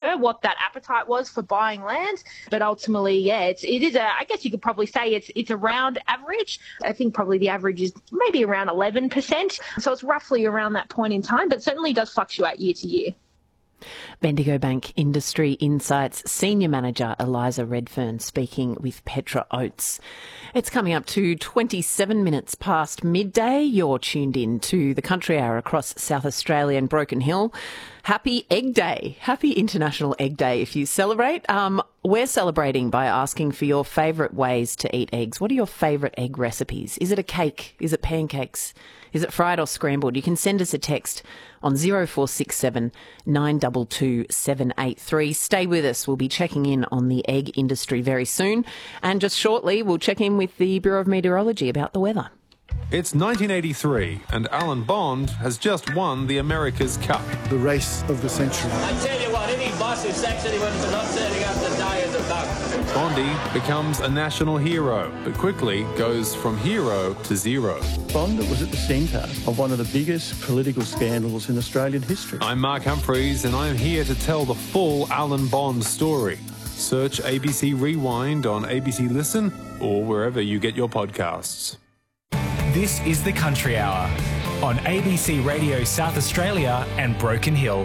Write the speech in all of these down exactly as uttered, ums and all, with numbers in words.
were, what that appetite was for buying land. But ultimately, yeah, it's, it is a, I guess you could probably say it's it's around average. I think probably the average is maybe around eleven percent. So it's roughly around that point in time, but certainly does fluctuate year to year. Bendigo Bank Industry Insights Senior Manager Eliza Redfern speaking with Petra Oates. It's coming up to twenty-seven minutes past midday. You're tuned in to the Country Hour across South Australia and Broken Hill. Happy Egg Day. Happy International Egg Day if you celebrate. Um, we're celebrating by asking for your favourite ways to eat eggs. What are your favourite egg recipes? Is it a cake? Is it pancakes? Is it fried or scrambled? You can send us a text on zero four six seven nine two two seven eight three. Stay with us. We'll be checking in on the egg industry very soon. And just shortly, we'll check in with the Bureau of Meteorology about the weather. It's nineteen eighty-three and Alan Bond has just won the America's Cup. The race of the century. I tell you what, any boss who sacks anyone for not turning up to die is a bug. Bondy becomes a national hero, but quickly goes from hero to zero. Bond was at the centre of one of the biggest political scandals in Australian history. I'm Mark Humphreys and I'm here to tell the full Alan Bond story. Search A B C Rewind on A B C Listen or wherever you get your podcasts. This is the Country Hour on A B C Radio South Australia and Broken Hill.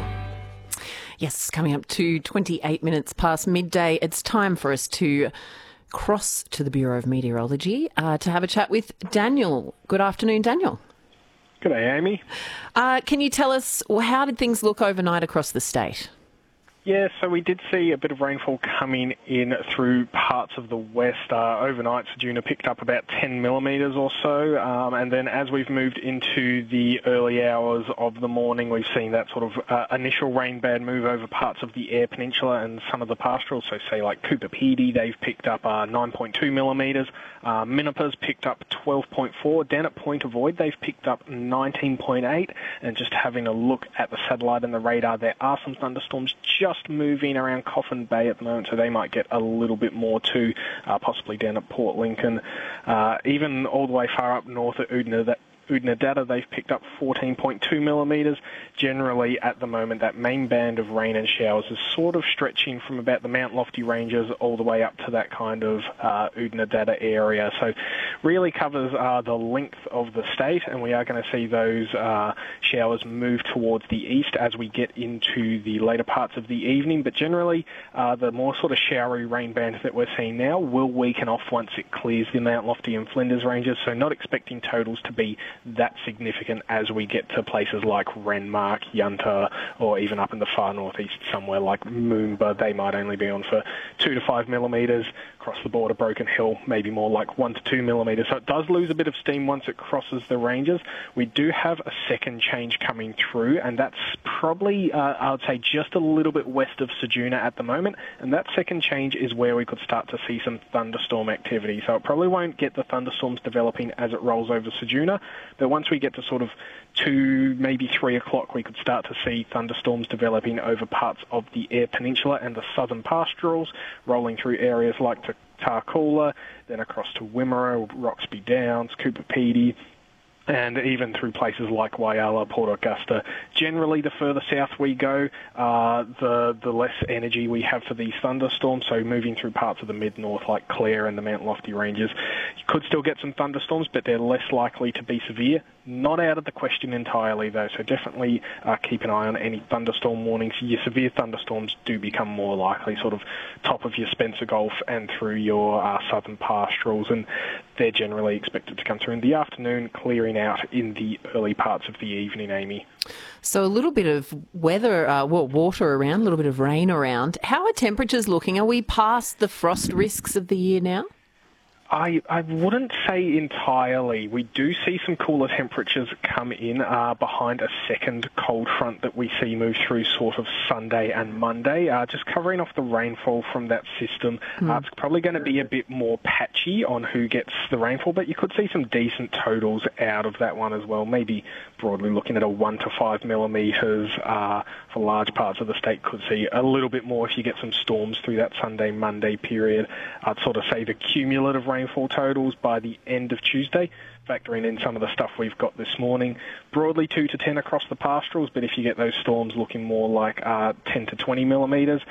Yes, coming up to twenty-eight minutes past midday, it's time for us to cross to the Bureau of Meteorology uh, to have a chat with Daniel. Good afternoon, Daniel. Good day, Amy. Uh, can you tell us, well, how did things look overnight across the state? Yeah, so we did see a bit of rainfall coming in through parts of the west. Uh, overnight, Ceduna picked up about ten millimetres or so, um, and then as we've moved into the early hours of the morning, we've seen that sort of uh, initial rain band move over parts of the Eyre Peninsula and some of the pastorals. So say like Cooper Pedy, they've picked up uh, nine point two millimetres. Uh, Minnepa's picked up twelve point four. Down at Point Avoid, they've picked up nineteen point eight. And just having a look at the satellite and the radar, there are some thunderstorms just moving around Coffin Bay at the moment, so they might get a little bit more too, uh, possibly down at Port Lincoln. Uh, even all the way far up north at Oodnadatta, Oodnadatta, they've picked up fourteen point two millimetres. Generally, at the moment, that main band of rain and showers is sort of stretching from about the Mount Lofty Ranges all the way up to that kind of uh, Oodnadatta area. So really covers uh, the length of the state, and we are going to see those uh, showers move towards the east as we get into the later parts of the evening. But generally, uh, the more sort of showery rain bands that we're seeing now will weaken off once it clears the Mount Lofty and Flinders Ranges, so not expecting totals to be that significant as we get to places like Renmark, Yunta, or even up in the far northeast somewhere like Moomba. They might only be on for two to five millimetres. Across the border, Broken Hill, maybe more like one to two millimetres. So it does lose a bit of steam once it crosses the ranges. We do have a second change coming through, and that's probably, uh, I would say, just a little bit west of Ceduna at the moment. And that second change is where we could start to see some thunderstorm activity. So it probably won't get the thunderstorms developing as it rolls over Ceduna, but once we get to sort of two, maybe three o'clock, we could start to see thunderstorms developing over parts of the Eyre Peninsula and the southern pastorals, rolling through areas like Tarcoola, then across to Wimmera, Roxby Downs, Cooper Pedy, and even through places like Whyalla, Port Augusta. Generally, the further south we go, uh, the the less energy we have for these thunderstorms. So moving through parts of the mid-north like Clare and the Mount Lofty Ranges, you could still get some thunderstorms, but they're less likely to be severe. Not out of the question entirely, though, so definitely uh, keep an eye on any thunderstorm warnings. Your severe thunderstorms do become more likely, sort of top of your Spencer Gulf and through your uh, southern pastorals, and they're generally expected to come through in the afternoon, clearing out in the early parts of the evening, Amy. So a little bit of weather, uh, well, water around, a little bit of rain around. How are temperatures looking? Are we past the frost risks of the year now? I, I wouldn't say entirely. We do see some cooler temperatures come in uh, behind a second cold front that we see move through sort of Sunday and Monday. Uh, just covering off the rainfall from that system. Mm. Uh, it's probably going to be a bit more patchy on who gets the rainfall, but you could see some decent totals out of that one as well. Maybe broadly looking at a one to five millimetres uh, for large parts of the state. Could see a little bit more if you get some storms through that Sunday, Monday period. I'd sort of say the cumulative rainfall totals by the end of Tuesday, factoring in some of the stuff we've got this morning. Broadly two to ten across the pastorals, but if you get those storms looking more like uh, ten to twenty millimetres,